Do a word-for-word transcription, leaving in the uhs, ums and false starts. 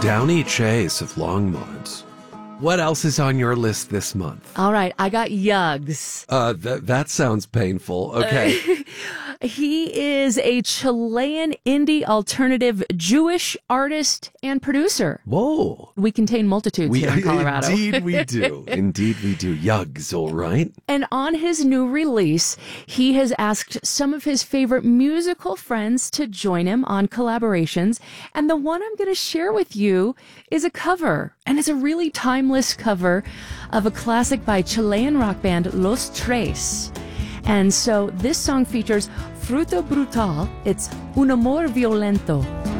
Downy Chase of Longmont. What else is on your list this month? All right, I got Yugs. Uh, that that sounds painful. Okay. He is a Chilean indie alternative Jewish artist and producer. Whoa. We contain multitudes We, here in Colorado. Indeed we do. Indeed we do. Yugs, all right? And on his new release, he has asked some of his favorite musical friends to join him on collaborations. And the one I'm going to share with you is a cover. And it's a really timeless cover of a classic by Chilean rock band Los Tres. And so this song features Fruto Brutal. It's Un Amor Violento.